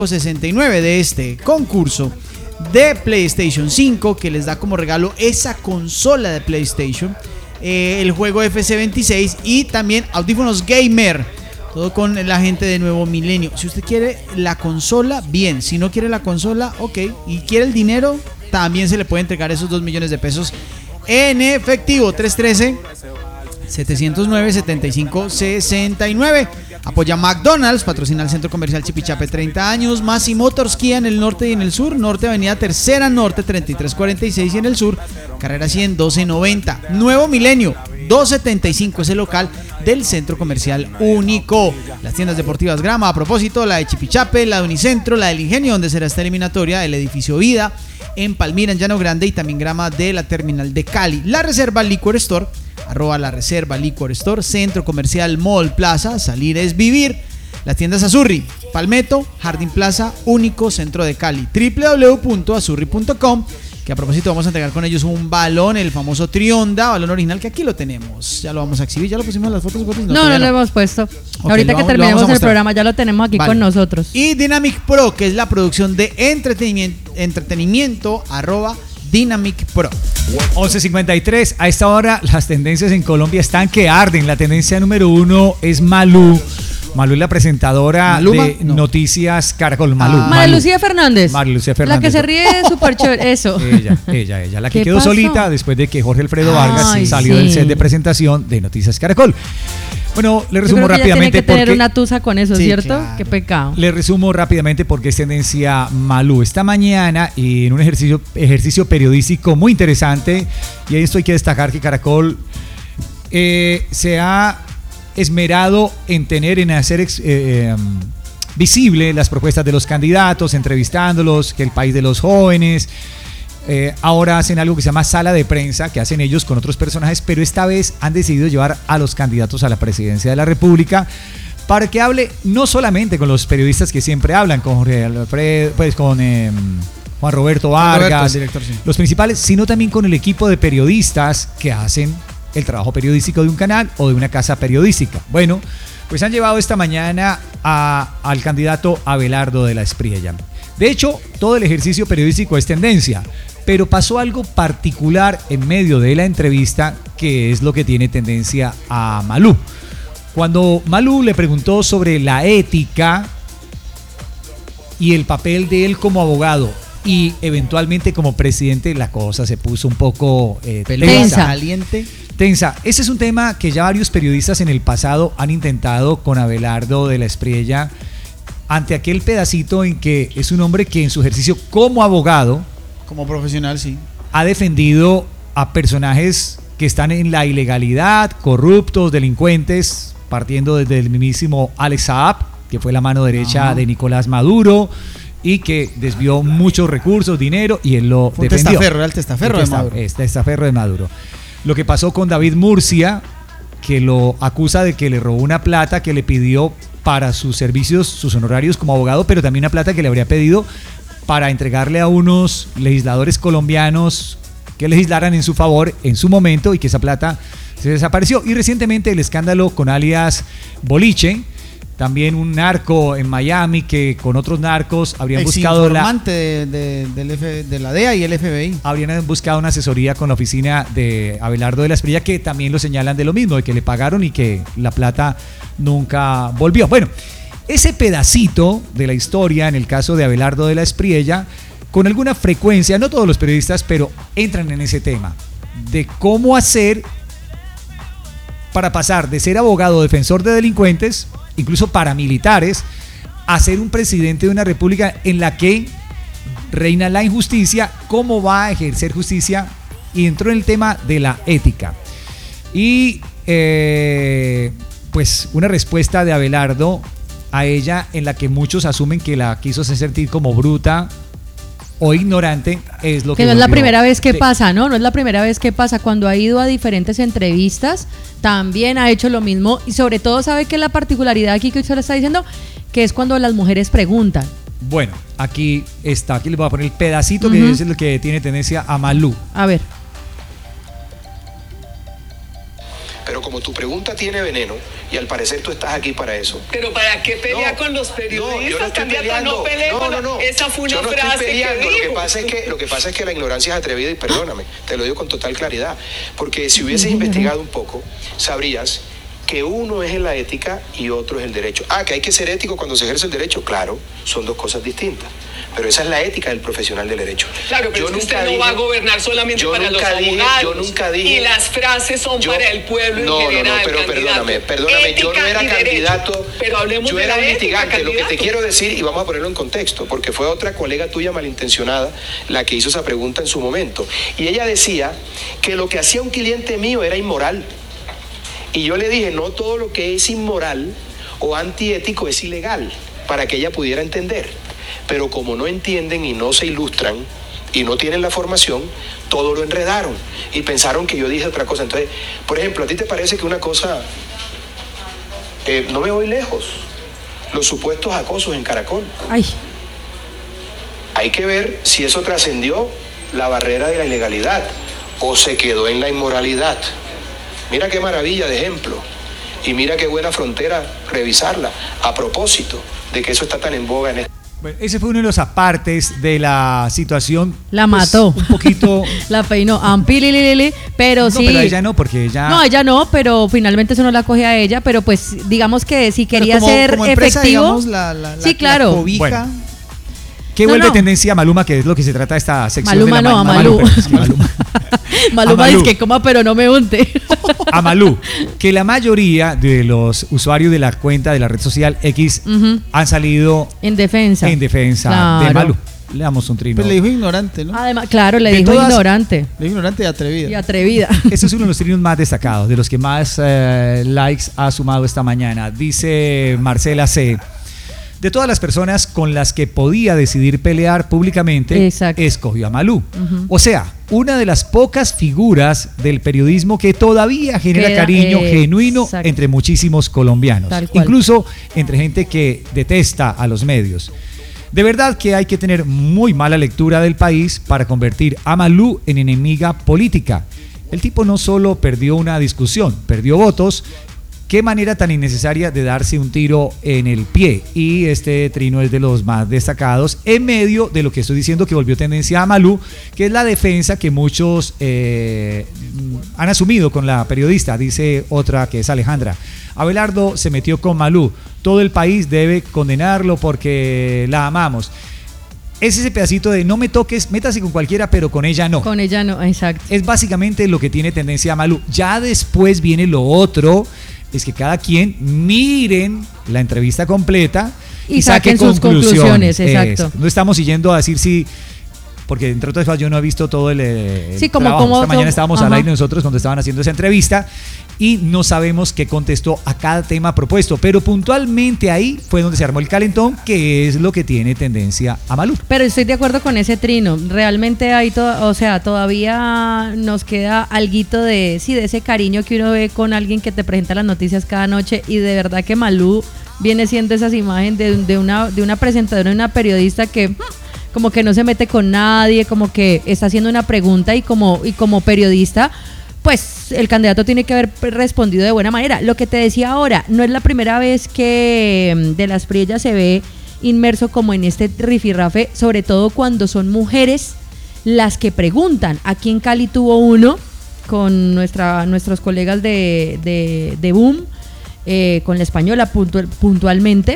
69 de este concurso de PlayStation 5, que les da como regalo esa consola de PlayStation, el juego FC26 y también audífonos gamer, todo con la gente de Nuevo Milenio. Si usted quiere la consola, bien. Si no quiere la consola, ok. Y quiere el dinero, también se le puede entregar esos 2 millones de pesos en efectivo. 313-709-7569. Apoya McDonald's, patrocina el Centro Comercial Chipichape 30 años. Masi Motors Kia en el norte y en el sur. Norte, Avenida Tercera Norte 3346, y en el sur, Carrera 100 1290. Nuevo Milenio 275 es el local del Centro Comercial Único. Las tiendas deportivas Grama, a propósito, la de Chipichape, la de Unicentro, la del Ingenio, donde será esta eliminatoria, el edificio Vida en Palmira, en Llano Grande, y también Grama de la terminal de Cali. La Reserva Liquor Store, @ La Reserva Liquor Store, Centro Comercial Mall Plaza, salir es vivir. Las tiendas Azurri, Palmetto, Jardín Plaza, Único, Centro de Cali. www.azurri.com, que a propósito vamos a entregar con ellos un balón, el famoso Trionda, balón original, que aquí lo tenemos. Ya lo vamos a exhibir, ya lo pusimos en las fotos. No lo hemos puesto. Okay, ahorita que terminemos el programa ya lo tenemos aquí con nosotros. Y Dynamic Pro, que es la producción de entretenimiento Dynamic Pro. 11:53. A esta hora las tendencias en Colombia están que arden. La tendencia número 1 es Malú. Malú es la presentadora de Noticias Caracol. María Lucía Fernández. María Lucía Fernández. La que se ríe súper chévere. Eso. Ella. La que quedó solita después de que Jorge Alfredo Vargas salió del set de presentación de Noticias Caracol. Bueno, le resumo rápidamente. Tiene que tener una tusa con eso, ¿cierto? Claro. Qué pecado. Le resumo rápidamente porque es tendencia Malú. Esta mañana, y en un ejercicio periodístico muy interesante, y esto hay que destacar que Caracol se ha esmerado en hacer visible las propuestas de los candidatos, entrevistándolos, que el país de los jóvenes. Ahora hacen algo que se llama sala de prensa, que hacen ellos con otros personajes, pero esta vez han decidido llevar a los candidatos a la presidencia de la República para que hable no solamente con los periodistas que siempre hablan, con Jorge Alfredo, pues con Juan Roberto Vargas, director, sí, los principales, sino también con el equipo de periodistas que hacen el trabajo periodístico de un canal o de una casa periodística. Bueno, pues han llevado esta mañana al candidato Abelardo de la Espriella. De hecho, todo el ejercicio periodístico es tendencia, pero pasó algo particular en medio de la entrevista que es lo que tiene tendencia a Malú. Cuando Malú le preguntó sobre la ética y el papel de él como abogado y eventualmente como presidente, la cosa se puso un poco tensa, caliente. Tensa. Ese es un tema que ya varios periodistas en el pasado han intentado con Abelardo de la Espriella, ante aquel pedacito en que es un hombre que en su ejercicio como abogado, como profesional, sí, ha defendido a personajes que están en la ilegalidad, corruptos, delincuentes, partiendo desde el mismísimo Alex Saab, que fue la mano derecha de Nicolás Maduro y que desvió muchos recursos, dinero, y él lo defendió. Era el testaferro de Maduro. Testaferro de Maduro. Lo que pasó con David Murcia, que lo acusa de que le robó una plata que le pidió para sus servicios, sus honorarios como abogado, pero también una plata que le habría pedido para entregarle a unos legisladores colombianos que legislaran en su favor en su momento, y que esa plata se desapareció. Y recientemente el escándalo con alias Boliche, también un narco en Miami que con otros narcos habrían buscado de la DEA y el FBI. Habrían buscado una asesoría con la oficina de Abelardo de la Espriella, que también lo señalan de lo mismo, de que le pagaron y que la plata nunca volvió. Bueno, ese pedacito de la historia en el caso de Abelardo de la Espriella, con alguna frecuencia, no todos los periodistas, pero entran en ese tema de cómo hacer para pasar de ser abogado defensor de delincuentes, incluso paramilitares, a ser un presidente de una república en la que reina la injusticia, cómo va a ejercer justicia, y entró en el tema de la ética. Y pues una respuesta de Abelardo a ella en la que muchos asumen que la quiso hacer sentir como bruta o ignorante, es lo que no es la primera vez que pasa, ¿no? No es la primera vez que pasa. Cuando ha ido a diferentes entrevistas, también ha hecho lo mismo, y sobre todo sabe que la particularidad aquí que usted le está diciendo, que es cuando las mujeres preguntan. Bueno, aquí está, aquí les voy a poner el pedacito que es el que tiene tendencia a Malú. A ver. Pero como tu pregunta tiene veneno, y al parecer tú estás aquí para eso. Pero ¿para qué pelea con los periodistas? No, yo no estoy peleando. No pelee esa fue una frase que dijo. Lo que pasa es que la ignorancia es atrevida, y perdóname, te lo digo con total claridad, porque si hubieses investigado un poco, sabrías que uno es en la ética y otro es el derecho. Que hay que ser ético cuando se ejerce el derecho, claro, son dos cosas distintas. Pero esa es la ética del profesional del derecho. Claro, pero usted no va a gobernar solamente para los abogados. Yo nunca dije. Y las frases son para el pueblo en general. No, pero perdóname, yo no era candidato. Pero hablemos yo de era la un ética, litigante. Lo que te candidato. quiero decir, y vamos a ponerlo en contexto, porque fue otra colega tuya malintencionada la que hizo esa pregunta en su momento. Y ella decía que lo que hacía un cliente mío era inmoral. Y yo le dije, no todo lo que es inmoral o antiético es ilegal, para que ella pudiera entender. Pero como no entienden y no se ilustran y no tienen la formación, todo lo enredaron y pensaron que yo dije otra cosa. Entonces, por ejemplo, ¿a ti te parece que una cosa, no me voy lejos, los supuestos acosos en Caracol? Ay. Hay que ver si eso trascendió la barrera de la ilegalidad o se quedó en la inmoralidad. Mira qué maravilla de ejemplo y mira qué buena frontera revisarla a propósito de que eso está tan en boga en este. Bueno, ese fue uno de los apartes de la situación. La pues, mató. Un poquito. La peinó. Ampililili, pero No, sí. pero ella no, porque ella. No, ella no, pero finalmente eso no la coge a ella, pero pues digamos que si quería ser como empresa, efectivo. digamos, sí, claro. La cobija. Bueno. ¿Qué vuelve tendencia a Maluma, que es lo que se trata esta sección? Maluma de la no, a Malú. Maluma. Maluma dice que coma pero no me unte. A Malú, que la mayoría de los usuarios de la cuenta de la red social X han salido en defensa de Malú. Le damos un trino. Pues le dijo ignorante, ¿no? Además, claro, le De dijo todas- ignorante Le dijo ignorante y atrevida. y atrevida. Este es uno de los trinos más destacados, de los que más likes ha sumado esta mañana. Dice Marcela C. De todas las personas con las que podía decidir pelear públicamente, Exacto. escogió a Malú. O sea, una de las pocas figuras del periodismo que todavía genera Queda, cariño genuino exacto. entre muchísimos colombianos. Tal cual. Incluso entre gente que detesta a los medios. De verdad que hay que tener muy mala lectura del país para convertir a Malú en enemiga política. El tipo no solo perdió una discusión, perdió votos. Qué manera tan innecesaria de darse un tiro en el pie. Y este trino es de los más destacados en medio de lo que estoy diciendo que volvió tendencia a Malú, que es la defensa que muchos han asumido con la periodista. Dice otra, que es Alejandra. Abelardo se metió con Malú. Todo el país debe condenarlo porque la amamos. Es ese pedacito de no me toques, métase con cualquiera, pero con ella no. Con ella no, exacto. Es básicamente lo que tiene tendencia a Malú. Ya después viene lo otro, es que cada quien miren la entrevista completa Y saquen sus conclusiones, exacto. No estamos yendo a decir si, porque entre otras cosas yo no he visto todo el Sí, como- trabajo. como- Esta mañana estábamos ajá. al aire nosotros cuando estaban haciendo esa entrevista y no sabemos qué contestó a cada tema propuesto, pero puntualmente ahí fue donde se armó el calentón, que es lo que tiene tendencia a Malú. Pero estoy de acuerdo con ese trino. Realmente hay todavía nos queda alguito de ese cariño que uno ve con alguien que te presenta las noticias cada noche, y de verdad que Malú viene siendo esas imágenes de una presentadora, de una periodista que como que no se mete con nadie, como que está haciendo una pregunta y como periodista, pues el candidato tiene que haber respondido de buena manera. Lo que te decía ahora, no es la primera vez que De las Priellas se ve inmerso como en este rifirrafe, sobre todo cuando son mujeres las que preguntan. Aquí en Cali tuvo uno con nuestros colegas de Boom, con la Española puntualmente.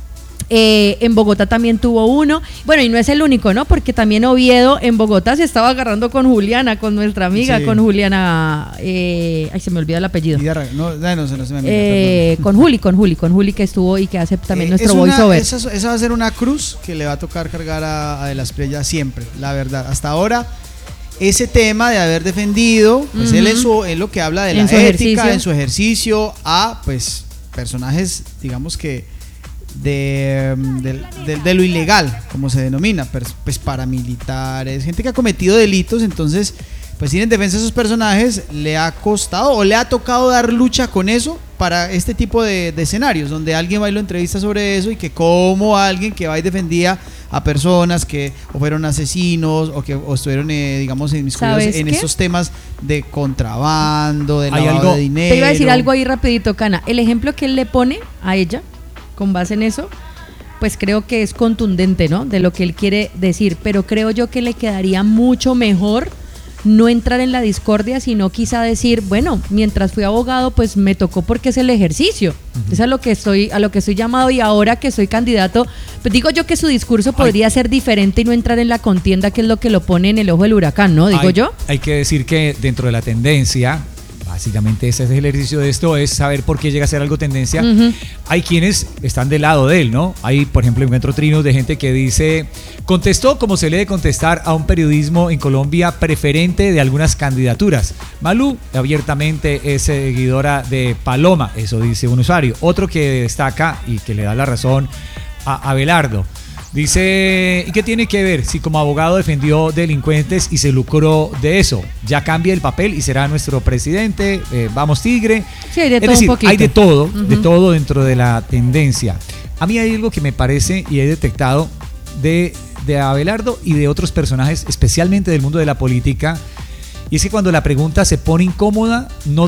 En Bogotá también tuvo uno. Bueno, y no es el único, ¿no? Porque también Oviedo en Bogotá se estaba agarrando con Juliana, con nuestra amiga, Sí. con Juliana. Ay, se me olvida el apellido. No se me olvida, Con Juli, que estuvo y que hace también nuestro voiceover. Esa va a ser una cruz que le va a tocar cargar a De las Priellas siempre, la verdad. Hasta ahora, ese tema de haber defendido, pues él es lo que habla de la En su ética, ejercicio. en su ejercicio, a pues personajes, digamos que de lo ilegal, como se denomina, pues paramilitares, gente que ha cometido delitos. Entonces, pues ir en defensa de esos personajes le ha costado o le ha tocado dar lucha con eso para este tipo de escenarios, donde alguien va y lo entrevista sobre eso y que como alguien que va y defendía a personas que o fueron asesinos o estuvieron, digamos, inmiscuidos en estos temas de contrabando, de lavado de dinero. Te iba a decir algo ahí rapidito, Cana. El ejemplo que él le pone a ella, con base en eso, pues creo que es contundente, ¿no? De lo que él quiere decir, pero creo yo que le quedaría mucho mejor no entrar en la discordia, sino quizá decir, bueno, mientras fui abogado, pues me tocó porque es el ejercicio. Eso es a lo que estoy llamado, y ahora que soy candidato, pues digo yo que su discurso podría ser diferente y no entrar en la contienda, que es lo que lo pone en el ojo del huracán, ¿no? Digo yo. Hay que decir que dentro de la tendencia, básicamente ese es el ejercicio de esto, es saber por qué llega a ser algo tendencia. Hay quienes están del lado de él, ¿no? Hay, por ejemplo, encuentro trinos de gente que dice, contestó como se le debe contestar a un periodismo en Colombia preferente de algunas candidaturas. Malú abiertamente es seguidora de Paloma, eso dice un usuario. Otro que destaca y que le da la razón a Abelardo. Dice, ¿y qué tiene que ver si como abogado defendió delincuentes y se lucró de eso? Ya cambia el papel y será nuestro presidente, vamos Tigre. Sí, hay de es todo decir, un poquito. hay de todo dentro de la tendencia. A mí hay algo que me parece y he detectado de Abelardo y de otros personajes, especialmente del mundo de la política, y es que cuando la pregunta se pone incómoda, no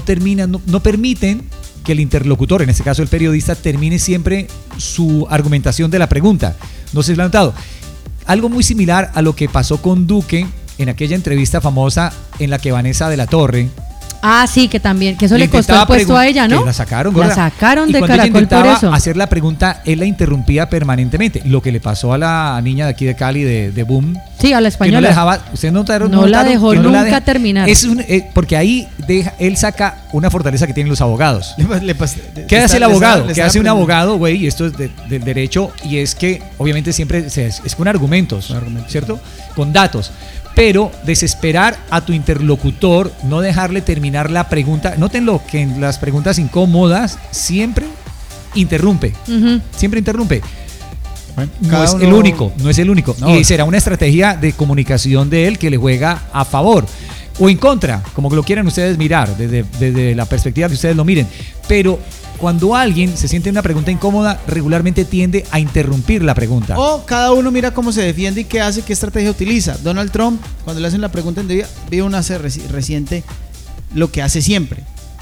permiten que el interlocutor, en este caso el periodista, termine siempre su argumentación de la pregunta. No se ha notado. Algo muy similar a lo que pasó con Duque en aquella entrevista famosa en la que Vanessa de la Torre. Ah, sí, que también, que eso le costó el puesto a ella, ¿no? Que la sacaron, La sacaron de Caracol por eso. por eso. Hacer la pregunta, él la interrumpía permanentemente. Lo que le pasó a la niña de aquí de Cali, de Boom. Sí, a la española. Que no la dejaba, ¿ustedes notaron? No la dejó que no nunca la deja terminar. Porque ahí él saca una fortaleza que tienen los abogados. ¿Qué hace el le abogado? está ¿Qué hace un aprendiendo. abogado, güey? Y esto es del derecho, y es que obviamente siempre es con argumentos, ¿cierto? Con datos. Pero desesperar a tu interlocutor, no dejarle terminar la pregunta. Nótenlo que en las preguntas incómodas siempre interrumpe. Siempre interrumpe. Bueno, No es el único. No. Y será una estrategia de comunicación de él que le juega a favor o en contra, como que lo quieran ustedes mirar, desde la perspectiva que ustedes lo miren. Pero cuando alguien se siente en una pregunta incómoda, regularmente tiende a interrumpir la pregunta. O cada uno mira cómo se defiende y qué hace, qué estrategia utiliza. Donald Trump, cuando le hacen la pregunta indebida, vi una reciente, lo que hace siempre.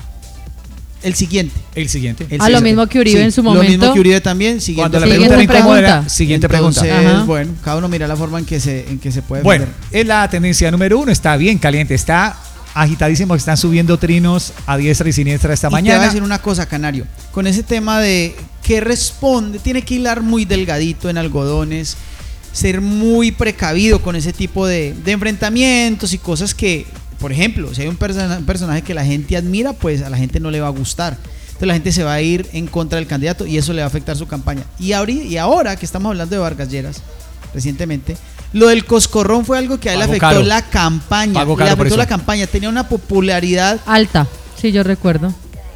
El siguiente. Lo mismo que Uribe en su momento. Lo mismo que Uribe también. Cuando la Siguiente pregunta era incómoda, pregunta. era siguiente Entonces, pregunta. bueno, cada uno mira la forma en que se puede Bueno, defender. es la tendencia número 1, está bien caliente, está agitadísimo, están subiendo trinos a diestra y siniestra esta Y te voy mañana. a decir una cosa, Canario. Con ese tema de que responde, tiene que hilar muy delgadito en algodones, ser muy precavido con ese tipo de enfrentamientos y cosas que, por ejemplo, si hay un personaje que la gente admira, pues a la gente no le va a gustar. Entonces la gente se va a ir en contra del candidato y eso le va a afectar su campaña. Y ahora que estamos hablando de Vargas Lleras, recientemente, lo del coscorrón fue algo que a él le Pagó afectó caro. la campaña. Pagó Le caro por afectó eso. la campaña. Tenía una popularidad Alta, sí, yo recuerdo.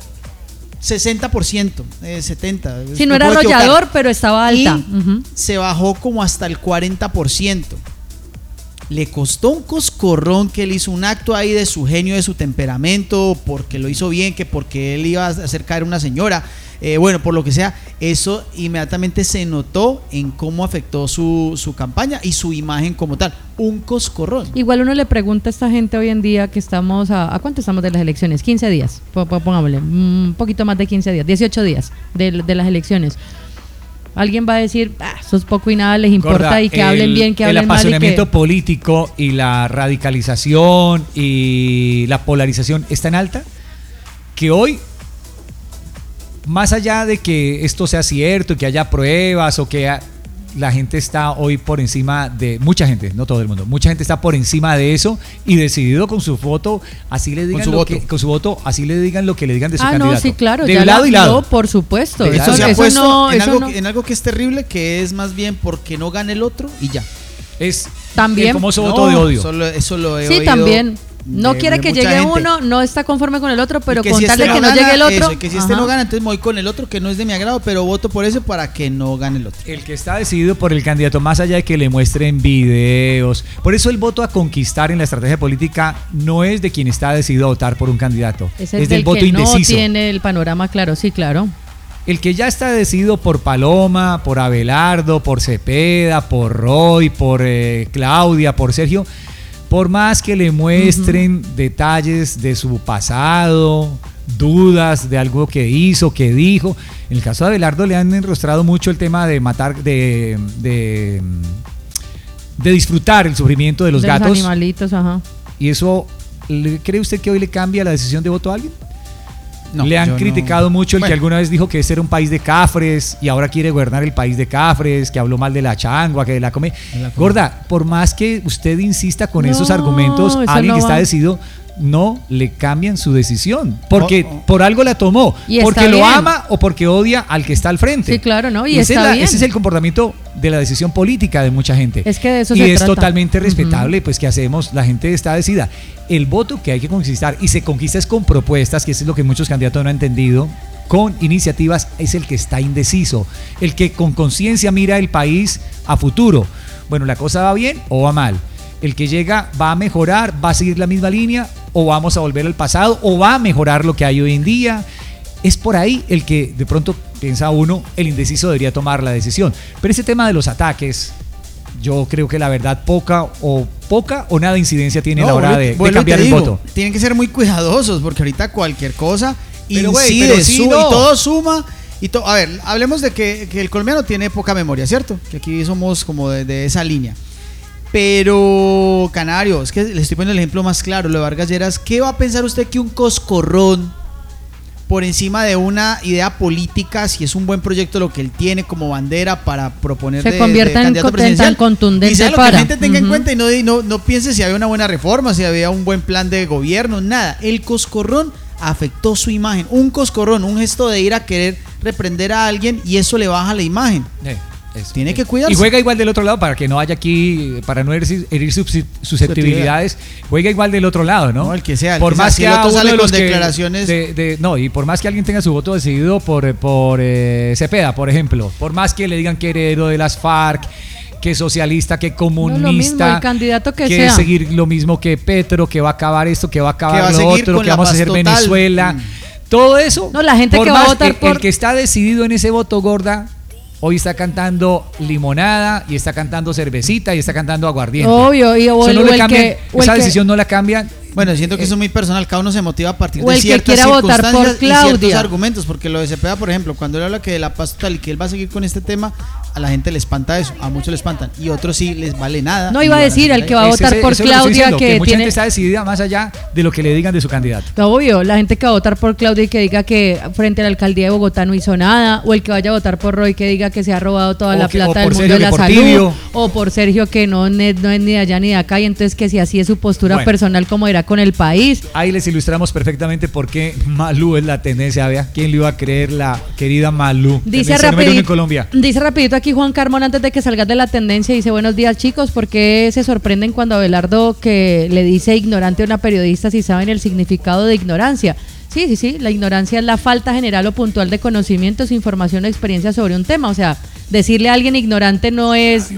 60%, 70%. Sí, no me era puedo equivocar. arrollador, pero estaba alta. Y se bajó como hasta el 40%. Le costó un coscorrón que él hizo un acto ahí de su genio, de su temperamento, porque lo hizo bien, que porque él iba a hacer caer una señora. Bueno, por lo que sea, eso inmediatamente se notó en cómo afectó su campaña y su imagen como tal. Un coscorrón. Igual uno le pregunta a esta gente hoy en día que estamos ¿a cuánto estamos de las elecciones? 15 días, pongámosle, un poquito más de 15 días, 18 días de las elecciones. Alguien va a decir, eso es poco y nada les importa, Gorda, y que hablen bien, que hablen mal. El apasionamiento político y la radicalización y la polarización es tan alta que hoy, más allá de que esto sea cierto y que haya pruebas o que la gente está hoy por encima de mucha gente, no todo el mundo, mucha gente está por encima de eso y decidido con su voto, así le digan con su voto, así le digan lo que le digan de su candidato. No, sí, claro, de ya lado y lado. No, por supuesto. Eso se ha eso puesto no, en, eso algo, no. en algo que es terrible, que es más bien porque no gane el otro y ya. Es También. el famoso voto de odio. Eso lo he Sí, oído también. No quiere que llegue gente. uno, no está conforme con el otro, pero que con si tal de este que no gana, llegue el otro. eso, y que si este no gana, entonces me voy con el otro que no es de mi agrado, pero voto por ese para que no gane el otro. El que está decidido por el candidato, más allá de que le muestren videos. Por eso el voto a conquistar en la estrategia política no es de quien está decidido a votar por un candidato. Es del voto que indeciso. no tiene el panorama claro, sí, claro. El que ya está decidido por Paloma, por Abelardo, por Cepeda, por Roy, por Claudia, por Sergio, por más que le muestren detalles de su pasado, dudas de algo que hizo, que dijo. En el caso de Abelardo le han enrostrado mucho el tema de matar, de disfrutar el sufrimiento de los gatos. Los animalitos, ajá. ¿Y eso, cree usted que hoy le cambia la decisión de voto a alguien? No, le han criticado mucho el bueno, que alguna vez dijo que este era un país de cafres y ahora quiere gobernar el país de cafres, que habló mal de la changua, que de la come. Gorda, por más que usted insista con esos argumentos, alguien que está decidido, no le cambian su decisión, porque por algo la tomó, porque lo ama o porque odia al que está al frente. Sí, claro, ¿no? Y ese bien. es el comportamiento de la decisión política de mucha gente. Es que de eso y se es trata. totalmente respetable, pues ¿qué hacemos? La gente está decidida. El voto que hay que conquistar, y se conquista es con propuestas, que eso es lo que muchos candidatos no han entendido, con iniciativas, es el que está indeciso, el que con conciencia mira el país a futuro. Bueno, ¿la cosa va bien o va mal? El que llega va a mejorar, va a seguir la misma línea, o vamos a volver al pasado, o va a mejorar lo que hay hoy en día. Es por ahí el que de pronto piensa uno, el indeciso debería tomar la decisión. Pero ese tema de los ataques, yo creo que la verdad poca o nada incidencia tiene a la hora de cambiar el voto. Tienen que ser muy cuidadosos porque ahorita cualquier cosa pero incide, sí, y todo suma. A ver, hablemos de que el colombiano tiene poca memoria, ¿cierto? Que aquí somos como de esa línea. Pero, Canario, es que le estoy poniendo el ejemplo más claro, lo de Vargas Lleras. ¿Qué va a pensar usted que un coscorrón, por encima de una idea política, si es un buen proyecto lo que él tiene como bandera para proponer se convierta en candidato presidencial, tan contundente y sea lo para que la gente tenga en cuenta y no piense si había una buena reforma, si había un buen plan de gobierno, nada? El coscorrón afectó su imagen. Un coscorrón, un gesto de ir a querer reprender a alguien, y eso le baja la imagen. Tiene que cuidarse. Y juega igual del otro lado para que no haya aquí, para no herir susceptibilidades. Juega igual del otro lado, ¿no? No, el que sea. Por más que el otro uno sale de los con declaraciones. Y por más que alguien tenga su voto decidido por Cepeda, por ejemplo. Por más que le digan que heredero de las FARC, que socialista, que comunista, no, lo mismo, el candidato que sea. seguir lo mismo que Petro, que va a acabar esto, que va a acabar lo otro, que vamos a hacer total. Venezuela. Todo eso. No, la gente que va a votar por el que está decidido en ese voto, Gorda, hoy está cantando limonada y está cantando cervecita y está cantando aguardiente. Obvio, esa decisión no la cambian. Bueno, siento que eso es muy personal, cada uno se motiva a partir o de el ciertas que quiera votar circunstancias por Claudia. y ciertos argumentos, porque lo de Cepeda, por ejemplo, cuando él habla que de la paz total y que él va a seguir con este tema, a la gente le espanta eso, a muchos le espantan, y otros sí les vale nada. No, iba a decir, el que va a votar por Claudia, que mucha gente está decidida más allá de lo que le digan de su candidato. Obvio, la gente que va a votar por Claudia y que diga que frente a la alcaldía de Bogotá no hizo nada, o el que vaya a votar por Roy que diga que se ha robado toda la plata del mundo de la salud, o por Sergio que no es ni de allá ni de acá, y entonces que si así es su postura personal, como irá con el país. Ahí les ilustramos perfectamente por qué Malú es la tendencia, ¿vea? ¿Quién le iba a creer, la querida Malú? Dice rapidito aquí Juan Carmona, antes de que salgas de la tendencia, dice: buenos días, chicos, ¿por qué se sorprenden cuando Abelardo que le dice ignorante a una periodista si saben el significado de ignorancia? Sí, la ignorancia es la falta general o puntual de conocimientos, información o experiencia sobre un tema. O sea, decirle a alguien ignorante no es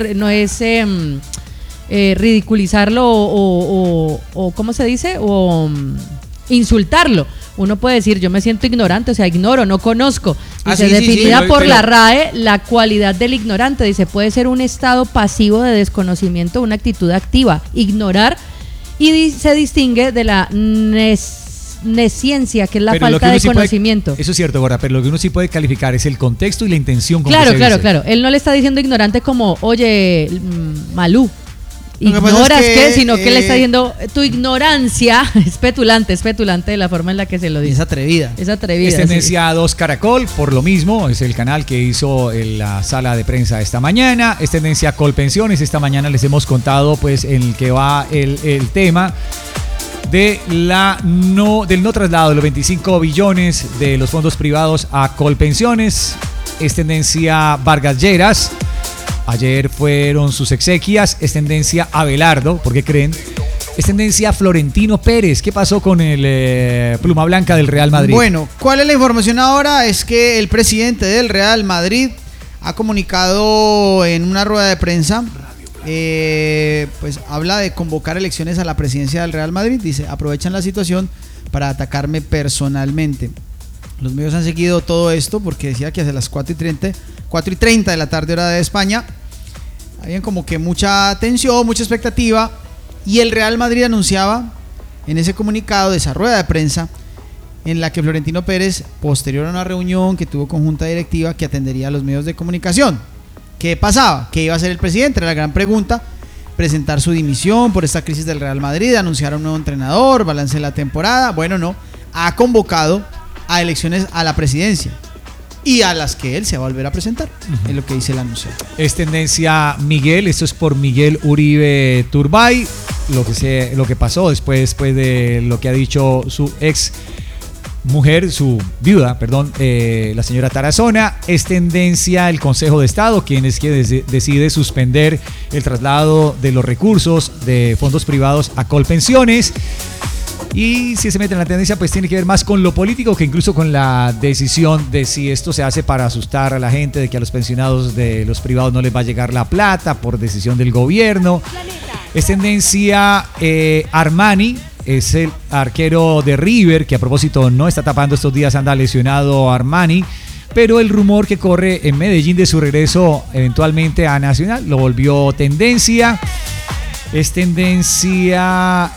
ridiculizarlo o ¿cómo se dice? O insultarlo. Uno puede decir: yo me siento ignorante, o sea, ignoro, no conozco. Dice, definida por la RAE, la cualidad del ignorante, dice, puede ser un estado pasivo de desconocimiento, una actitud activa, ignorar, y se distingue de la nesciencia, que es la falta de conocimiento. Eso es cierto, Gorda, pero lo que uno sí puede calificar es el contexto y la intención con claro, que se dice. Claro. Él no le está diciendo ignorante como: oye, Malú, ignoras sino que le está diciendo: tu ignorancia es petulante de la forma en la que se lo dice. Es atrevida. Es tendencia 2 Caracol, por lo mismo, es el canal que hizo la sala de prensa esta mañana. Es tendencia Colpensiones, esta mañana les hemos contado pues en el que va el tema del no traslado de los 25 billones de los fondos privados a Colpensiones. Es tendencia Vargas Lleras. Ayer fueron sus exequias. Es tendencia Abelardo, ¿por qué creen? Es tendencia Florentino Pérez. ¿Qué pasó con el pluma blanca del Real Madrid? Bueno, ¿cuál es la información ahora? Es que el presidente del Real Madrid ha comunicado en una rueda de prensa, pues habla de convocar elecciones a la presidencia del Real Madrid. Dice, aprovechan la situación para atacarme personalmente. Los medios han seguido todo esto porque decía que hacia las 4:30 de la tarde hora de España habían como que mucha tensión, mucha expectativa, y el Real Madrid anunciaba en ese comunicado de esa rueda de prensa en la que Florentino Pérez, posterior a una reunión que tuvo con junta directiva, que atendería a los medios de comunicación. ¿Qué pasaba? ¿Qué iba a hacer el presidente? Era la gran pregunta. Presentar su dimisión por esta crisis del Real Madrid, anunciar a un nuevo entrenador, balance de la temporada. Bueno, no, ha convocado a elecciones a la presidencia y a las que él se va a volver a presentar, es lo que dice el anuncio. Es tendencia Miguel, esto es por Miguel Uribe Turbay, lo que pasó después de lo que ha dicho su ex mujer, su viuda, perdón, la señora Tarazona. Es tendencia el Consejo de Estado, quien es que decide suspender el traslado de los recursos de fondos privados a Colpensiones. Y si se mete en la tendencia, pues tiene que ver más con lo político que incluso con la decisión de si esto se hace para asustar a la gente, de que a los pensionados de los privados no les va a llegar la plata por decisión del gobierno. Es tendencia Armani, es el arquero de River, que a propósito no está tapando estos días, anda lesionado Armani, pero el rumor que corre en Medellín de su regreso eventualmente a Nacional lo volvió tendencia. Es tendencia.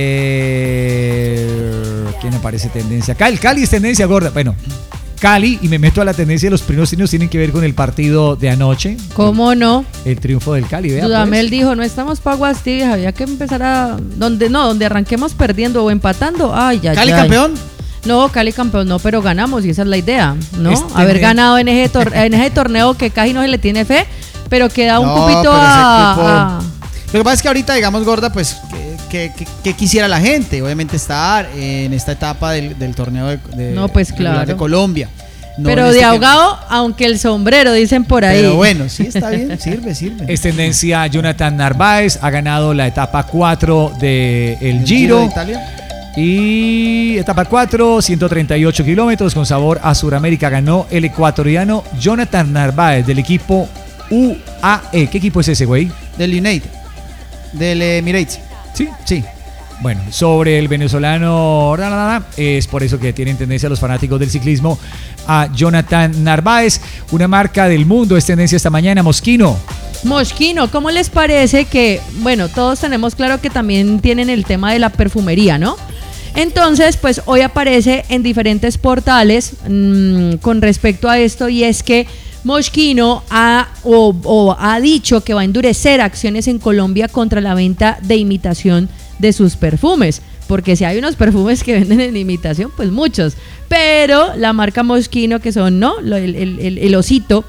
¿Quién aparece tendencia? Cali es tendencia gorda. Bueno, Cali, y me meto a la tendencia de los primeros signos, tienen que ver con el partido de anoche. ¿Cómo no? El triunfo del Cali, vea. Dudamel dijo, no estamos pa' aguas tibias, había que empezar a. Donde arranquemos perdiendo o empatando. Ay, ya. ¿Cali campeón? No, Cali campeón no, pero ganamos y esa es la idea, ¿no? Haber ganado en ese torneo que casi no se le tiene fe, pero queda un cupito a. Lo que pasa es que ahorita, digamos, gorda, pues, que quisiera la gente, obviamente, estar en esta etapa del torneo no, pues, claro, de Colombia. No, pero de ahogado, aunque el sombrero, dicen por ahí. Pero bueno, sí, está bien, sirve. Es tendencia Jonathan Narváez, ha ganado la etapa 4 del Giro. De Italia. Y etapa 4, 138 kilómetros, con sabor a Sudamérica, ganó el ecuatoriano Jonathan Narváez del equipo UAE. ¿Qué equipo es ese, güey? Del United. Del Emirates. Sí. Bueno, sobre el venezolano, es por eso que tienen tendencia los fanáticos del ciclismo a Jonathan Narváez. Una marca del mundo es tendencia esta mañana, Moschino, ¿cómo les parece que, bueno, todos tenemos claro que también tienen el tema de la perfumería, ¿no? Entonces, pues hoy aparece en diferentes portales con respecto a esto, y es que Moschino ha dicho que va a endurecer acciones en Colombia contra la venta de imitación de sus perfumes, porque si hay unos perfumes que venden en imitación, pues muchos, pero la marca Moschino, que son, ¿no?, el osito,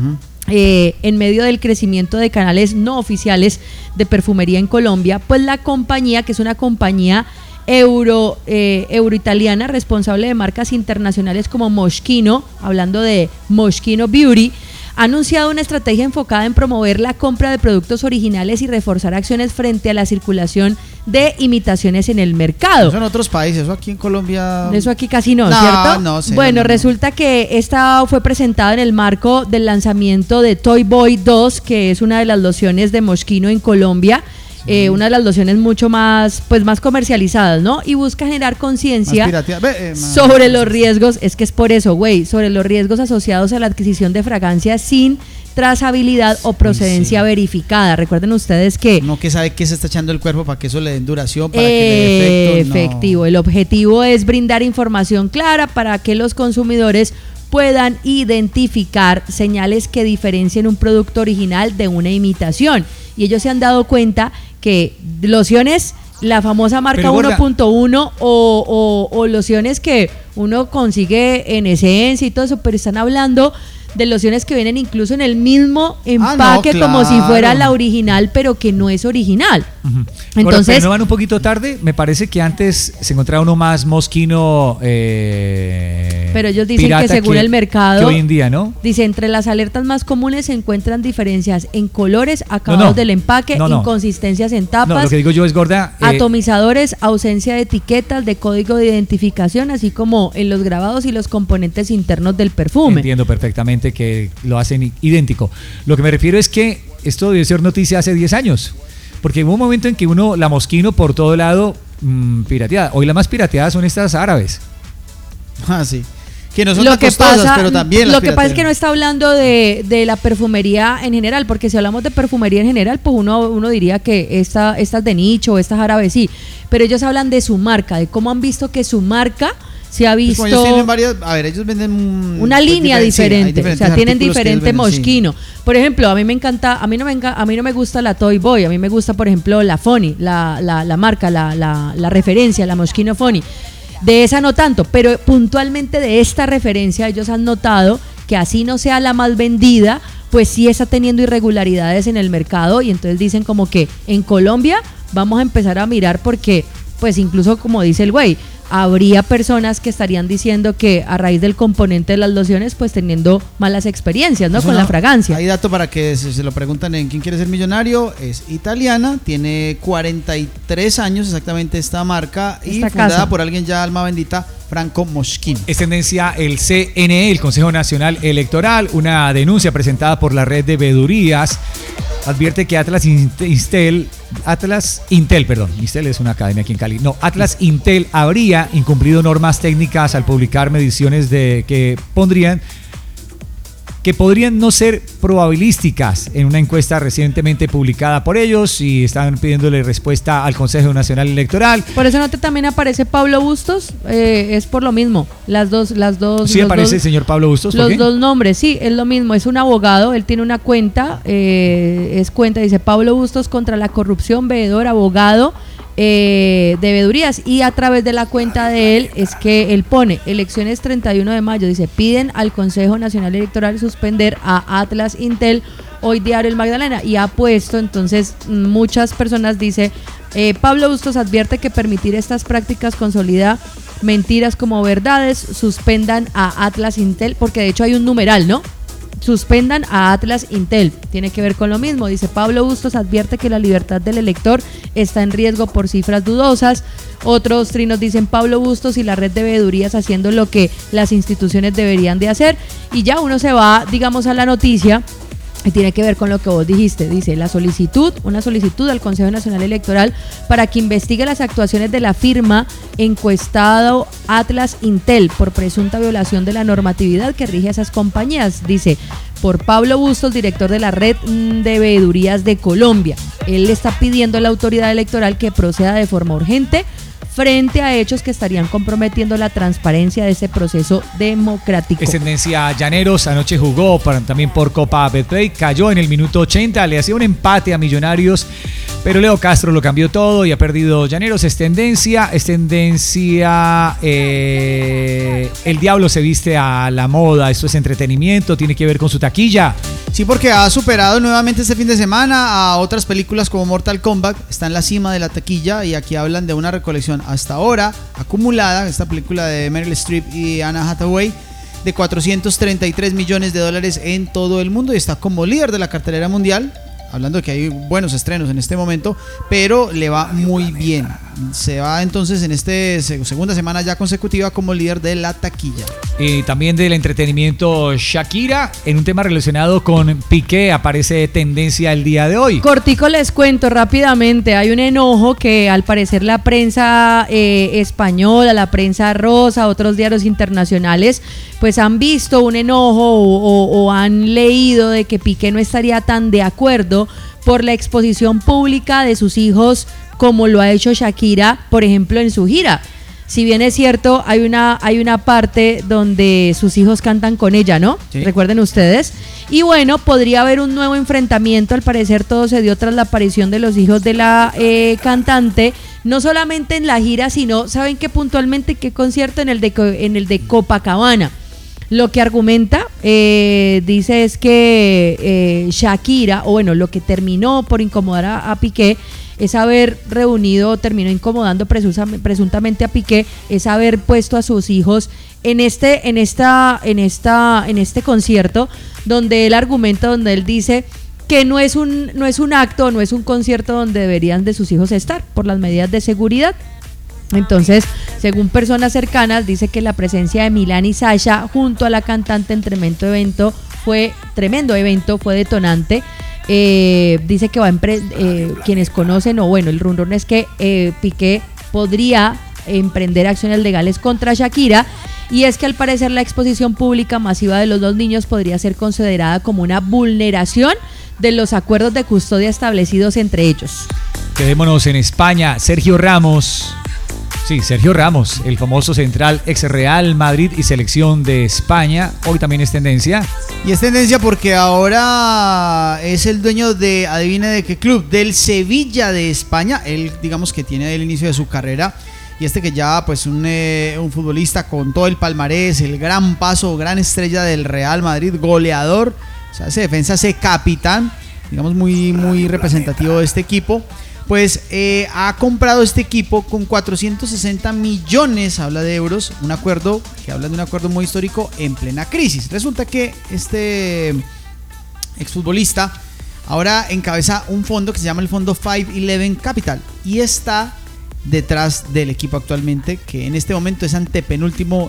en medio del crecimiento de canales no oficiales de perfumería en Colombia, pues la compañía, que es una compañía euro-italiana responsable de marcas internacionales como Moschino, hablando de Moschino Beauty, ha anunciado una estrategia enfocada en promover la compra de productos originales y reforzar acciones frente a la circulación de imitaciones en el mercado. Eso en otros países, eso aquí en Colombia. Eso aquí casi no, ¿cierto? No sé. Bueno, resulta que esta fue presentada en el marco del lanzamiento de Toy Boy 2, que es una de las lociones de Moschino en Colombia. Una de las lociones mucho más, pues, más comercializadas, ¿no? Y busca generar conciencia sobre los riesgos, es que es por eso, güey, sobre los riesgos asociados a la adquisición de fragancias sin trazabilidad o procedencia verificada. Recuerden ustedes que no, que sabe qué se está echando el cuerpo para que eso le den duración, para que le dé efecto. Efectivo. El objetivo es brindar información clara para que los consumidores puedan identificar señales que diferencien un producto original de una imitación. Y ellos se han dado cuenta que lociones, la famosa marca 1.1 o lociones que uno consigue en Esencia y todo eso, pero están hablando de lociones que vienen incluso en el mismo empaque, no, como si fuera claro. la original, pero que no es original. Ahora, Entonces, pero no van un poquito tarde. Me parece que antes se encontraba uno más mosquino. Pero ellos dicen pirata que según el mercado, que hoy en día, ¿no? dice, entre las alertas más comunes se encuentran diferencias en colores, acabados del empaque, No. inconsistencias en tapas, No, lo que digo yo es, gorda. atomizadores, ausencia de etiquetas, de código de identificación, así como en los grabados y los componentes internos del perfume. Entiendo perfectamente que lo hacen idéntico. Lo que me refiero es que esto debe ser noticia hace 10 años. Porque hubo un momento en que la Moschino por todo lado pirateada. Hoy las más pirateadas son estas árabes. Ah, sí. Que no son Lo tan que costosas, pasa, pero también lo que pasa es que no está hablando de la perfumería en general, porque si hablamos de perfumería en general, pues uno diría que estas de nicho, estas árabes sí, pero ellos hablan de su marca, de cómo han visto que su marca se ha visto. Pues ellos tienen varias, a ver, ellos venden una línea diferente, o sea, tienen diferente Moschino. Sí. Por ejemplo, a mí me encanta, a mí no me gusta la Toy Boy, a mí me gusta, por ejemplo, la Fonny, la marca, la referencia, la Moschino Fonny. De esa no tanto, pero puntualmente de esta referencia ellos han notado que así no sea la más vendida, pues sí está teniendo irregularidades en el mercado, y entonces dicen como que en Colombia vamos a empezar a mirar, porque pues incluso como dice el güey, habría personas que estarían diciendo que a raíz del componente de las lociones, pues teniendo malas experiencias, ¿no? Eso Con la fragancia. Hay dato para que se lo preguntan en ¿Quién quiere ser millonario? Es italiana, tiene 43 años exactamente esta marca, y Esta fundada casa por alguien ya alma bendita, Franco Moschino. Es tendencia el CNE, el Consejo Nacional Electoral. Una denuncia presentada por la red de veedurías advierte que Atlas Intel es una academia aquí en Cali. No, Atlas Intel habría incumplido normas técnicas al publicar mediciones que podrían no ser probabilísticas en una encuesta recientemente publicada por ellos, y están pidiéndole respuesta al Consejo Nacional Electoral. Por esa nota también aparece Pablo Bustos, es por lo mismo, las dos. Sí aparece el señor Pablo Bustos. ¿Por Los qué? dos nombres, sí, es lo mismo, es un abogado, él tiene una cuenta, dice Pablo Bustos contra la corrupción, veedor, abogado de veedurías, y a través de la cuenta de él es que él pone elecciones 31 de mayo, dice, piden al Consejo Nacional Electoral suspender a Atlas Intel, hoy Diario El Magdalena, y ha puesto entonces muchas personas, dice, Pablo Bustos advierte que permitir estas prácticas consolida mentiras como verdades, suspendan a Atlas Intel, porque de hecho hay un numeral, ¿no? Suspendan a Atlas Intel. Tiene que ver con lo mismo. Dice Pablo Bustos advierte que la libertad del elector está en riesgo por cifras dudosas. Otros trinos dicen Pablo Bustos y la red de veedurías haciendo lo que las instituciones deberían de hacer. Y ya uno se va, digamos, a la noticia, y tiene que ver con lo que vos dijiste. Dice una solicitud al Consejo Nacional Electoral para que investigue las actuaciones de la firma encuestado Atlas Intel por presunta violación de la normatividad que rige a esas compañías. Dice, por Pablo Bustos, director de la red de veedurías de Colombia. Él le está pidiendo a la autoridad electoral que proceda de forma urgente frente a hechos que estarían comprometiendo la transparencia de ese proceso democrático. Es tendencia Llaneros, anoche jugó también por Copa Betplay, cayó en el minuto 80, le hacía un empate a Millonarios, pero Leo Castro lo cambió todo y ha perdido Llaneros. Es tendencia, el diablo se viste a la moda, esto es entretenimiento, tiene que ver con su taquilla. Sí, porque ha superado nuevamente este fin de semana a otras películas como Mortal Kombat, está en la cima de la taquilla, y aquí hablan de una recolección hasta ahora acumulada, esta película de Meryl Streep y Anne Hathaway, de $433 millones en todo el mundo, y está como líder de la cartelera mundial, hablando de que hay buenos estrenos en este momento, pero le va muy bien. Se va entonces en segunda semana ya consecutiva como líder de la taquilla. Y también del entretenimiento, Shakira, en un tema relacionado con Piqué, aparece tendencia el día de hoy. Cortico les cuento rápidamente, hay un enojo que al parecer la prensa española, la prensa rosa, otros diarios internacionales, pues han visto un enojo o han leído de que Piqué no estaría tan de acuerdo por la exposición pública de sus hijos como lo ha hecho Shakira, por ejemplo, en su gira. Si bien es cierto, hay una parte donde sus hijos cantan con ella, ¿no? Sí. Recuerden ustedes. Y bueno, podría haber un nuevo enfrentamiento. Al parecer todo se dio tras la aparición de los hijos de la cantante, no solamente en la gira, sino, ¿saben qué? Puntualmente, ¿qué concierto? En el de Copacabana. Lo que argumenta, dice es que Shakira, o bueno, lo que terminó por incomodar a Piqué es haber reunido, terminó incomodando presuntamente a Piqué, es haber puesto a sus hijos en este concierto, donde él argumenta, donde él dice que no es un acto, no es un concierto donde deberían de sus hijos estar por las medidas de seguridad. Entonces, según personas cercanas, dice que la presencia de Milán y Sasha junto a la cantante en tremendo evento fue detonante. Dice que quienes conocen, o bueno, el rumor es que Piqué podría emprender acciones legales contra Shakira, y es que al parecer la exposición pública masiva de los dos niños podría ser considerada como una vulneración de los acuerdos de custodia establecidos entre ellos. Quedémonos en España. Sergio Ramos, el famoso central ex Real Madrid y selección de España, hoy también es tendencia. Y es tendencia porque ahora es el dueño de, adivine de qué club, del Sevilla de España. Él, digamos que tiene el inicio de su carrera, y que ya pues un futbolista con todo el palmarés, el gran paso, gran estrella del Real Madrid, goleador, o sea, ese defensa, ese capitán, digamos muy, muy representativo de este equipo. Pues ha comprado este equipo con 460 millones, habla de euros, un acuerdo que habla de un acuerdo muy histórico en plena crisis. Resulta que este exfutbolista ahora encabeza un fondo que se llama el fondo 511 Capital y está detrás del equipo actualmente, que en este momento es antepenúltimo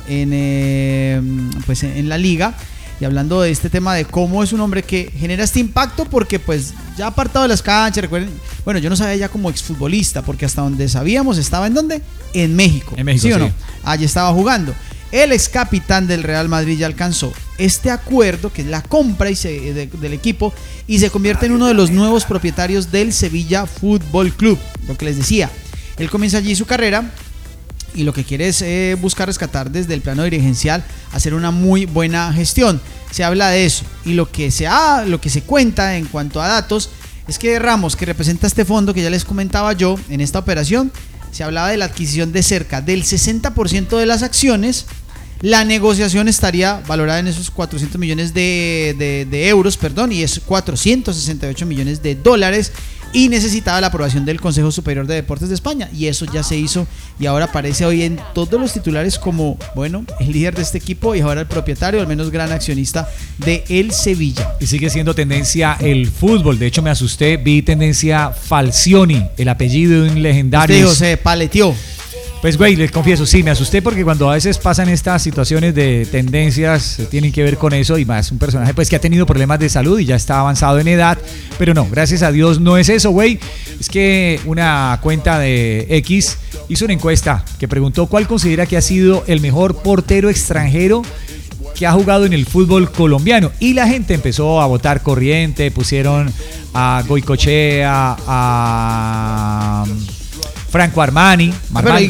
en la liga. Y hablando de este tema de cómo es un hombre que genera este impacto, porque pues ya apartado de las canchas, recuerden, bueno, yo no sabía ya como exfutbolista, porque hasta donde sabíamos estaba ¿en dónde? En México. En México, ¿sí o no? Allí estaba jugando. El ex capitán del Real Madrid ya alcanzó este acuerdo, que es la compra del equipo, y se convierte en uno de los nuevos propietarios del Sevilla Fútbol Club. Lo que les decía, él comienza allí su carrera y lo que quiere es buscar rescatar desde el plano dirigencial, hacer una muy buena gestión. Se habla de eso, y lo que se cuenta en cuanto a datos es que Ramos, que representa este fondo que ya les comentaba yo, en esta operación se hablaba de la adquisición de cerca del 60% de las acciones. La negociación estaría valorada en esos 400 millones de euros, y es 468 millones de dólares, y necesitaba la aprobación del Consejo Superior de Deportes de España, y eso ya se hizo, y ahora aparece hoy en todos los titulares como, bueno, el líder de este equipo y ahora el propietario, al menos gran accionista de el Sevilla. Y sigue siendo tendencia el fútbol. De hecho, me asusté, vi tendencia Falcioni, el apellido de un legendario. Se paleteó. Pues güey, les confieso, sí, me asusté porque cuando a veces pasan estas situaciones de tendencias, tienen que ver con eso, y más un personaje pues que ha tenido problemas de salud y ya está avanzado en edad, pero no, gracias a Dios no es eso, güey. Es que una cuenta de X hizo una encuesta que preguntó cuál considera que ha sido el mejor portero extranjero que ha jugado en el fútbol colombiano, y la gente empezó a votar corriente, pusieron a Goicoechea, a Franco Armani. Armani.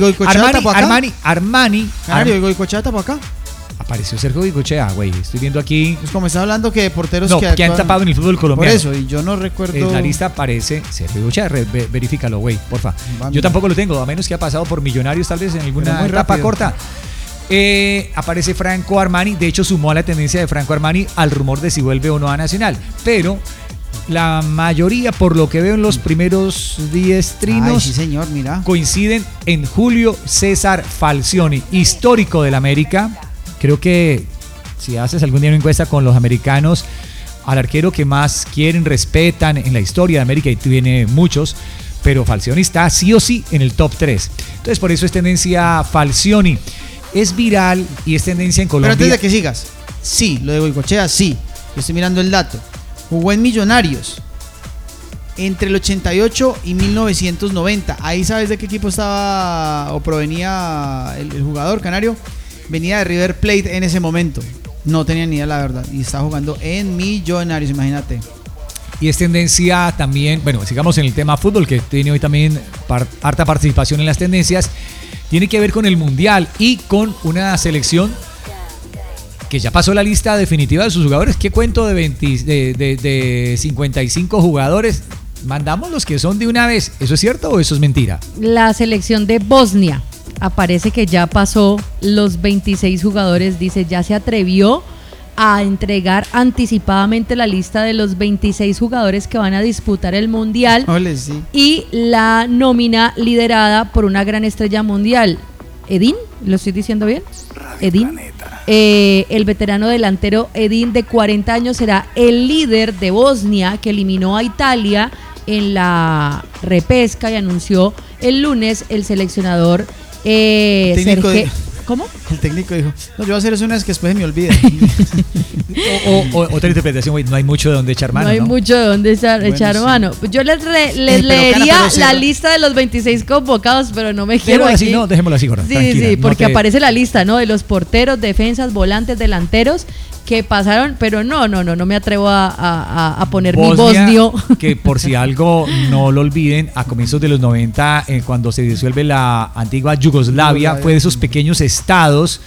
Canario, Goicoechea está por acá. Apareció Sergio Goicoechea, güey. Estoy viendo aquí. Pues como está hablando que porteros que han tapado en el fútbol colombiano. Por eso, y yo no recuerdo. En la lista aparece Sergio Goicoechea. Verifícalo, güey, porfa. Yo tampoco lo tengo, a menos que ha pasado por Millonarios, tal vez en alguna etapa corta. Aparece Franco Armani. De hecho, sumó a la tendencia de Franco Armani al rumor de si vuelve o no a Nacional. Pero la mayoría, por lo que veo en los primeros 10 trinos, sí, señor, mira, coinciden en Julio César Falcioni, histórico del América. Creo que si haces algún día una encuesta con los americanos, al arquero que más quieren, respetan en la historia de América, y tiene muchos, pero Falcioni está sí o sí en el top 3. Entonces por eso es tendencia Falcioni. Es viral y es tendencia en Colombia. Pero antes de que sigas, sí, lo de Goicoechea, sí, yo estoy mirando el dato. Jugó en Millonarios entre el 88 y 1990. Ahí sabes de qué equipo estaba o provenía el jugador canario. Venía de River Plate en ese momento. No tenía ni idea, la verdad. Y estaba jugando en Millonarios, imagínate. Y es tendencia también, bueno, sigamos en el tema fútbol, que tiene hoy también harta participación en las tendencias. Tiene que ver con el Mundial y con una selección que ya pasó la lista definitiva de sus jugadores. ¿Qué cuento de 55 jugadores? Mandamos los que son de una vez. ¿Eso es cierto o eso es mentira? La selección de Bosnia, aparece que ya pasó los 26 jugadores, dice, ya se atrevió a entregar anticipadamente la lista de los 26 jugadores que van a disputar el Mundial. Ole, sí. Y la nómina liderada por una gran estrella mundial, Edín, ¿lo estoy diciendo bien? Edín. El veterano delantero Edín, de 40 años, será el líder de Bosnia, que eliminó a Italia en la repesca, y anunció el lunes el seleccionador Sergej. ¿Cómo? El técnico dijo, no, yo voy a hacer eso una vez que después se me olvide. Otra interpretación, güey, no hay mucho de dónde echar mano, No hay mucho de dónde echar mano. Yo les leería la lista de los 26 convocados, pero no me quiero así, no, dejémoslo así, Jorge. Sí, porque aparece la lista, ¿no? De los porteros, defensas, volantes, delanteros que pasaron, pero no me atrevo a poner Bosnia, mi bosnio. Que por si algo no lo olviden, a comienzos de los 90, cuando se disuelve la antigua Yugoslavia, fue de esos pequeños estados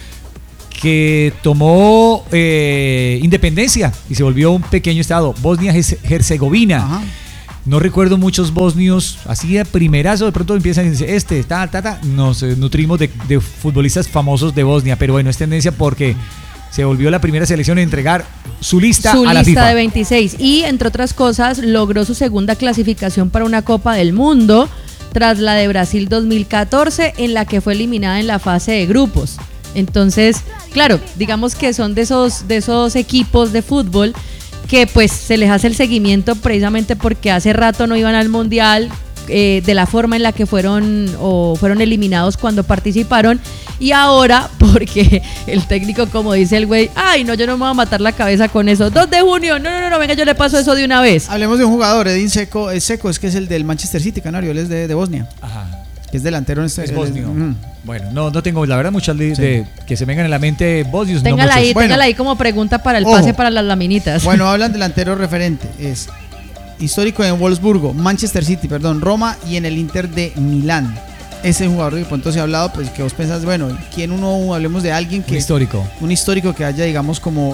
que tomó independencia y se volvió un pequeño estado, Bosnia-Herzegovina. Ajá. No recuerdo muchos bosnios, así de primerazo, de pronto empiezan a decir, nos nutrimos de futbolistas famosos de Bosnia, pero bueno, es tendencia porque se volvió la primera selección en entregar su lista a la FIFA. De 26, y entre otras cosas logró su segunda clasificación para una Copa del Mundo tras la de Brasil 2014, en la que fue eliminada en la fase de grupos. Entonces, claro, digamos que son de esos equipos de fútbol que pues se les hace el seguimiento precisamente porque hace rato no iban al Mundial, de la forma en la que fueron eliminados cuando participaron, y ahora porque el técnico, como dice el güey, ay no, yo no me voy a matar la cabeza con eso, 2 de junio, no, venga, yo le paso eso de una vez. Hablemos de un jugador, Edin Seco, es que es el del Manchester City, canario, él es de Bosnia. Ajá. Que es delantero en este. Es bosnio. Bueno, no tengo la verdad muchas de que se vengan en la mente bosnios. Téngala ahí como pregunta para el pase para las laminitas. Bueno, hablan delantero referente, es histórico en Wolfsburgo, Manchester City, Roma, y en el Inter de Milán. Ese jugador que pronto se ha hablado, pues que vos pensás, bueno, ¿quién hablemos de alguien que... Un histórico que haya, digamos, como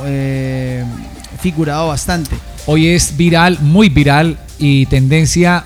figurado bastante. Hoy es viral, muy viral, y tendencia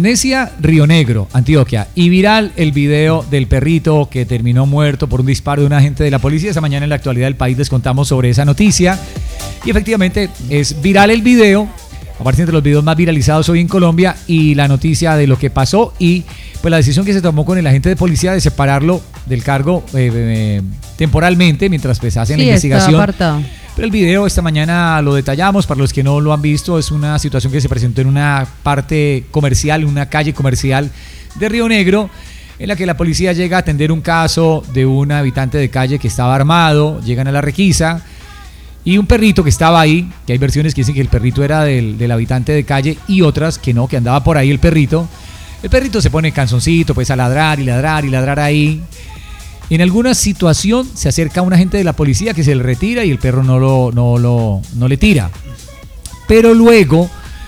Río Negro, Antioquia, y viral el video del perrito que terminó muerto por un disparo de un agente de la policía. Esta mañana en La Actualidad del País les contamos sobre esa noticia, y efectivamente es viral el video. Aparece entre los videos más viralizados hoy en Colombia, y la noticia de lo que pasó y pues la decisión que se tomó con el agente de policía de separarlo del cargo temporalmente mientras pues hacen la investigación. Pero el video esta mañana lo detallamos para los que no lo han visto. Es una situación que se presentó en una parte comercial, en una calle comercial de Río Negro, en la que la policía llega a atender un caso de un habitante de calle que estaba armado. Llegan a la requisa y un perrito que estaba ahí, que hay versiones que dicen que el perrito era del habitante de calle y otras que no, que andaba por ahí el perrito. El perrito se pone canzoncito, pues a ladrar y ladrar y ladrar ahí. En alguna situación se acerca un agente de la policía que se le retira y el perro no le tira. Pero luego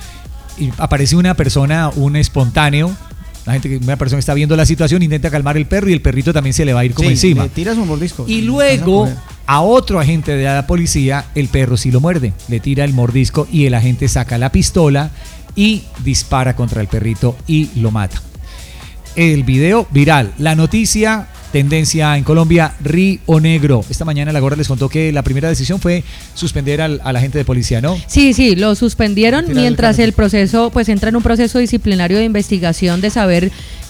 aparece una persona, un espontáneo, una persona que está viendo la situación, intenta calmar el perro y el perrito también se le va a ir como encima. Le tiras un mordisco. Y luego a otro agente de la policía el perro sí lo muerde, le tira el mordisco y el agente saca la pistola y dispara contra el perrito y lo mata. El video viral, la noticia, tendencia en Colombia, Río Negro. Esta mañana La Gorra les contó que la primera decisión fue suspender al agente de policía, ¿no? Sí, lo suspendieron mientras el proceso, pues entra en un proceso disciplinario de investigación de saber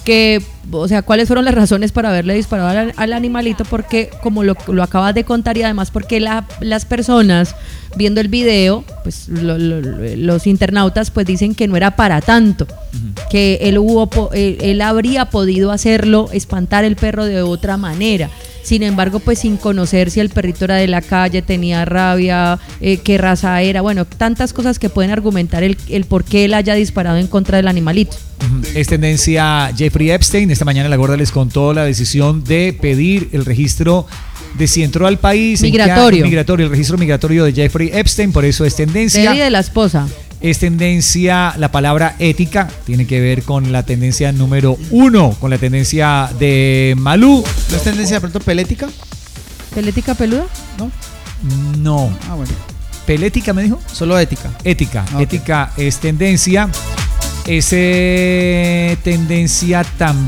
cuáles fueron las razones para haberle disparado al animalito, porque como lo acabas de contar, y además porque las personas viendo el video, pues los internautas pues dicen que no era para tanto, que él habría podido hacerlo, espantar el perro de otra manera. Sin embargo, pues sin conocer si el perrito era de la calle, tenía rabia, qué raza era, bueno, tantas cosas que pueden argumentar el por qué él haya disparado en contra del animalito. Es tendencia Jeffrey Epstein. Esta mañana La Gorda les contó la decisión de pedir el registro de si entró al país migratorio, el registro migratorio de Jeffrey Epstein. Por eso es tendencia. De él y de la esposa. Es tendencia la palabra ética, tiene que ver con la tendencia número 1, con la tendencia de Malú. ¿No es tendencia de pronto pelética? ¿Pelética peluda? No. Ah, bueno. ¿Pelética me dijo? Solo ética. Ética. Okay. Ética es tendencia. Ese tendencia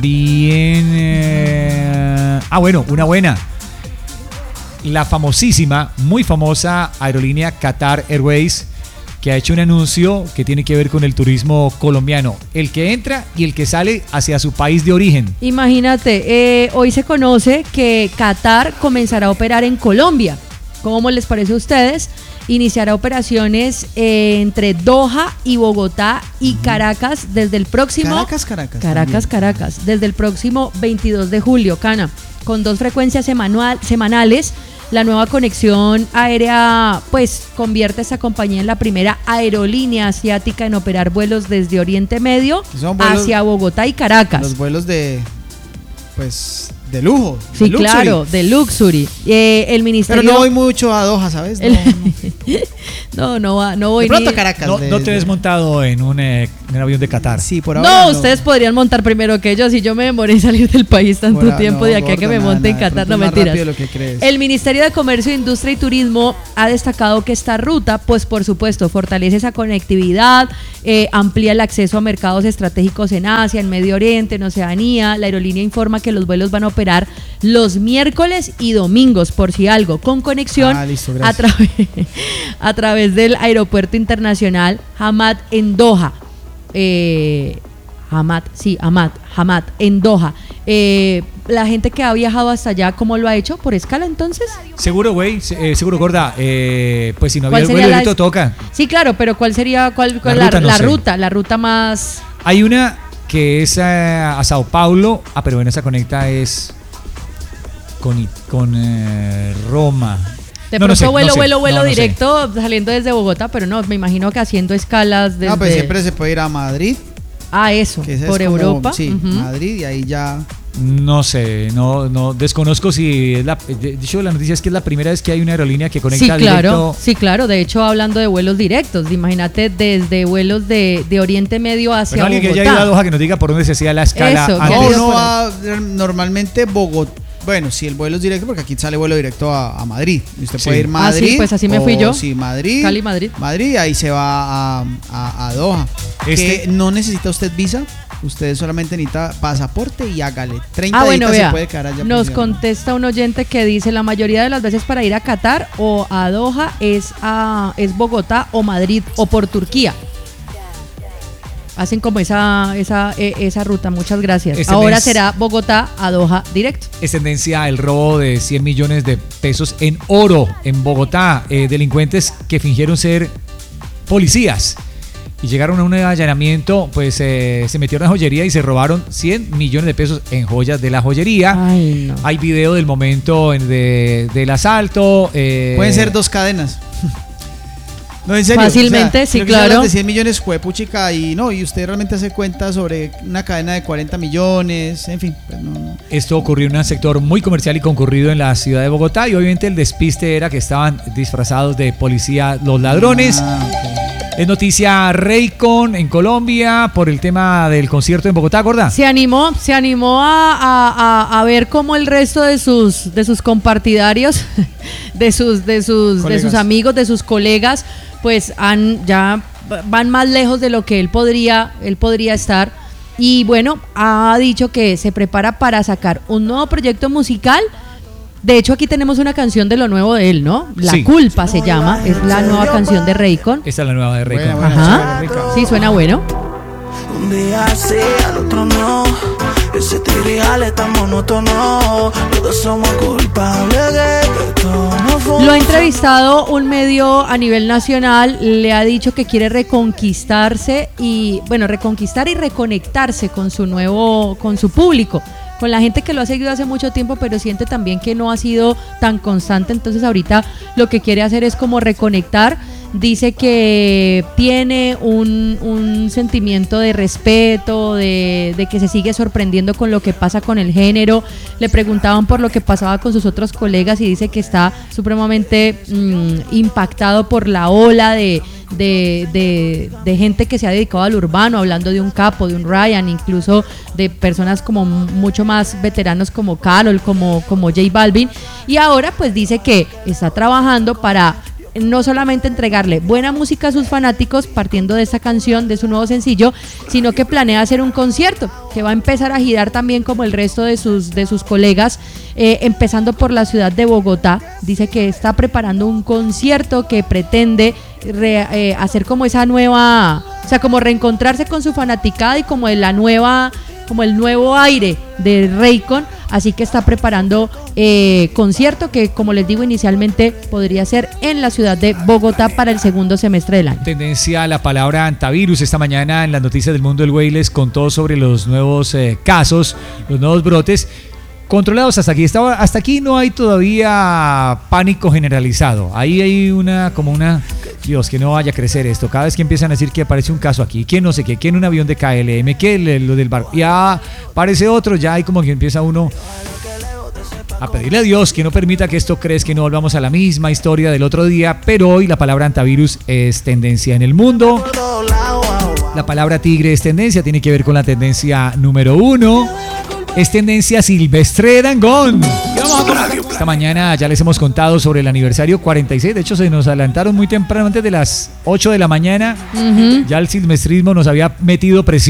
también. Bueno, una buena. La famosísima, muy famosa aerolínea Qatar Airways, que ha hecho un anuncio que tiene que ver con el turismo colombiano, el que entra y el que sale hacia su país de origen. Imagínate, hoy se conoce que Qatar comenzará a operar en Colombia. ¿Cómo les parece a ustedes? Iniciará operaciones entre Doha y Bogotá y Caracas desde el próximo... Caracas. Desde el próximo 22 de julio, Cana. Con 2 frecuencias semanales. La nueva conexión aérea pues convierte a esta compañía en la primera aerolínea asiática en operar vuelos desde Oriente Medio hacia Bogotá y Caracas. Los vuelos de lujo. Sí, de claro, de luxury. El ministerio... Pero no voy mucho a Doha, ¿sabes? No voy. De pronto a Caracas. No te has montado en un avión de Qatar. Sí, por ahora. No, ustedes podrían montar primero que yo. Si yo me demoré en salir del país tanto tiempo de aquí a que me monte en Qatar, no mentiras. El Ministerio de Comercio, Industria y Turismo ha destacado que esta ruta, pues por supuesto, fortalece esa conectividad, amplía el acceso a mercados estratégicos en Asia, en Medio Oriente, en Oceanía. La aerolínea informa que los vuelos van a operar los miércoles y domingos, por si algo, con conexión a través del Aeropuerto Internacional Hamad en Doha. Hamad en Doha. La gente que ha viajado hasta allá, ¿cómo lo ha hecho? ¿Por escala entonces? Seguro, güey, seguro, gorda. Pues si no había el vuelo directo, toca. Sí, claro, pero ¿cuál sería la ruta más? Hay una que es a Sao Paulo. Pero bueno, esa conecta es con Roma. De pronto vuelo directo saliendo desde Bogotá, pero no, me imagino que haciendo escalas desde... No, pues siempre se puede ir a Madrid. Eso, por Europa. Sí, Madrid y ahí ya... No sé, no desconozco si es de hecho la noticia es que es la primera vez que hay una aerolínea que conecta directo. Sí, claro, de hecho hablando de vuelos directos, imagínate desde vuelos de Oriente Medio hacia Bogotá. Alguien que haya ido a Doha que nos diga por dónde se hacía la escala. Eso, no va normalmente Bogotá. Bueno, si el vuelo es directo, porque aquí sale vuelo directo a Madrid. Y usted puede ir a Madrid. Pues así me fui yo. Sí, Madrid. Cali, Madrid. Madrid, ahí se va a Doha. Que no necesita usted visa. Usted solamente necesita pasaporte y hágale. 30 días se puede quedar allá. Nos contesta un oyente que dice: la mayoría de las veces para ir a Qatar o a Doha es Bogotá o Madrid o por Turquía. Hacen como esa ruta. Muchas gracias. Ahora será Bogotá a Doha directo. Es tendencia el robo de 100 millones de pesos en oro en Bogotá. Delincuentes que fingieron ser policías y llegaron a un allanamiento, pues se metieron a joyería y se robaron 100 millones de pesos en joyas de la joyería. Ay, no. Hay video del momento del asalto. Pueden ser 2 cadenas. No, en serio. Fácilmente, sí, claro. De 100 millones fue puchica y usted realmente hace cuenta sobre una cadena de 40 millones, en fin. Pues no. Esto ocurrió en un sector muy comercial y concurrido en la ciudad de Bogotá y obviamente el despiste era que estaban disfrazados de policía los ladrones. Okay. Es noticia Raycon en Colombia por el tema del concierto en Bogotá, gorda. Se animó a ver cómo el resto de sus compartidarios, de sus amigos, de sus colegas, pues ya van más lejos de lo que él podría estar. Y bueno, ha dicho que se prepara para sacar un nuevo proyecto musical. De hecho, aquí tenemos una canción de lo nuevo de él, ¿no? La Culpa se llama, es la nueva canción de Raycon. Esta es la nueva de Raycon. Ajá. Sí, suena bueno. Un día sí, al otro no. Ese trivial es tan monótono. Todos somos culpables de que todo no fue. Lo ha entrevistado un medio a nivel nacional. Le ha dicho que quiere reconquistarse y reconectarse con su público, con la gente que lo ha seguido hace mucho tiempo, pero siente también que no ha sido tan constante. Entonces ahorita lo que quiere hacer es como reconectar. Dice que tiene un sentimiento de respeto, de que se sigue sorprendiendo con lo que pasa con el género. Le preguntaban por lo que pasaba con sus otros colegas y dice que está supremamente impactado por la ola de gente que se ha dedicado al urbano, hablando de un Capo, de un Ryan, incluso de personas como mucho más veteranos como Karol, como J Balvin. Y ahora pues dice que está trabajando para no solamente entregarle buena música a sus fanáticos partiendo de esta canción, de su nuevo sencillo, sino que planea hacer un concierto que va a empezar a girar también como el resto de sus colegas, empezando por la ciudad de Bogotá. Dice que está preparando un concierto que pretende hacer como esa nueva, o sea, como reencontrarse con su fanaticada y como el nuevo aire de Raycon. Así que está preparando concierto que, como les digo inicialmente, podría ser en la ciudad de Bogotá para el segundo semestre del año. Tendencia a la palabra antivirus. Esta mañana en las noticias del mundo del Güey les contó sobre los nuevos casos, los nuevos brotes controlados hasta aquí. Hasta aquí no hay todavía pánico generalizado. Ahí hay Dios, que no vaya a crecer esto. Cada vez que empiezan a decir que aparece un caso aquí, que no sé qué, que en un avión de KLM, que lo del barco, ya aparece otro, ya hay como que empieza uno a pedirle a Dios que no permita que esto crezca, que no volvamos a la misma historia del otro día. Pero hoy la palabra antivirus es tendencia en el mundo. La palabra tigre es tendencia, tiene que ver con la tendencia número 1. Es tendencia Silvestre Dangond. Esta mañana ya les hemos contado sobre el aniversario 46. De hecho, se nos adelantaron muy temprano, antes de las 8 de la mañana. Ya el silvestrismo nos había metido presión.